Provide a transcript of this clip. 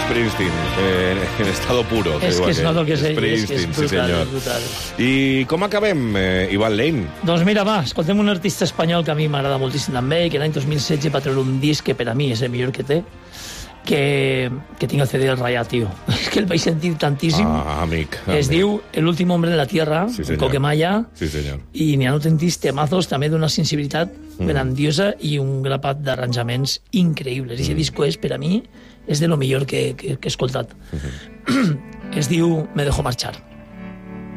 Springsteen, en estado puro. És que es nota que és ell, és Springsteen, brutal, sí senyor. és brutal. I com acabem, Ivan Lane? Doncs mira, va, escoltem un artista espanyol que a mi m'agrada moltíssim també, que l'any 2016 va treure un disc que per a mi és el millor que té, que tinc el CD del Rayat, tio. És que el vaig sentir tantíssim. Amic. Es diu El último hombre en la tierra, Sí, senyor. Coquemaya, Sí, senyor. i n'hi ha autèntics temazos també d'una sensibilitat grandiosa i un grapat d'arranjaments increïbles. I aquest disco és, per a mi, és de lo millor que he escoltat. Es diu Me dejo marchar.